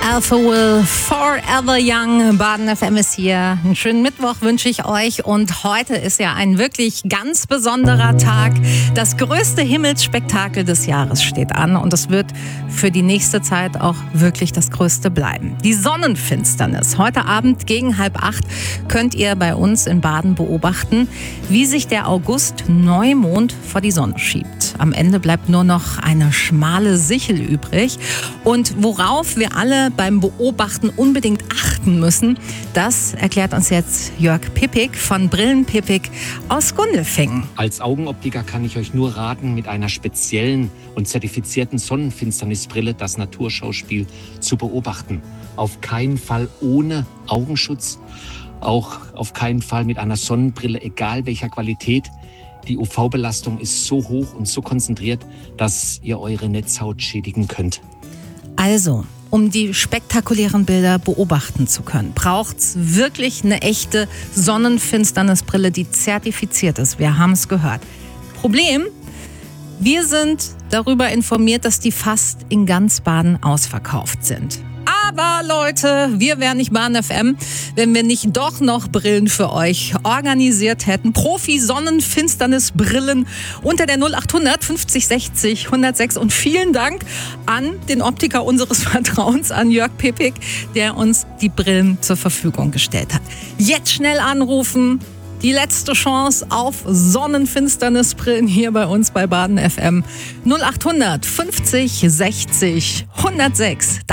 Alpha Will, Forever Young, Baden FM ist hier. Einen schönen Mittwoch wünsche ich euch und heute ist ja ein wirklich ganz besonderer Tag. Das größte Himmelsspektakel des Jahres steht an und es wird für die nächste Zeit auch wirklich das größte bleiben. Die Sonnenfinsternis. Heute Abend gegen 7:30 könnt ihr bei uns in Baden beobachten, wie sich der August-Neumond vor die Sonne schiebt. Am Ende bleibt nur noch eine schmale Sichel übrig und worauf wir alle beim Beobachten unbedingt achten müssen, das erklärt uns jetzt Jörg Pippig von Brillen Pippig aus Gundelfingen. Als Augenoptiker kann ich euch nur raten, mit einer speziellen und zertifizierten Sonnenfinsternisbrille das Naturschauspiel zu beobachten. Auf keinen Fall ohne Augenschutz, auch auf keinen Fall mit einer Sonnenbrille, egal welcher Qualität. Die UV-Belastung ist so hoch und so konzentriert, dass ihr eure Netzhaut schädigen könnt. Also, um die spektakulären Bilder beobachten zu können, braucht's wirklich eine echte Sonnenfinsternisbrille, die zertifiziert ist. Wir haben es gehört. Problem: Wir sind darüber informiert, dass die fast in ganz Baden ausverkauft sind. Aber Leute, wir wären nicht Baden FM, wenn wir nicht doch noch Brillen für euch organisiert hätten. Profi-Sonnenfinsternisbrillen unter der 0800 50 60 106. Und vielen Dank an den Optiker unseres Vertrauens, an Jörg Pippig, der uns die Brillen zur Verfügung gestellt hat. Jetzt schnell anrufen. Die letzte Chance auf Sonnenfinsternisbrillen hier bei uns bei Baden FM. 0800 50 60 106.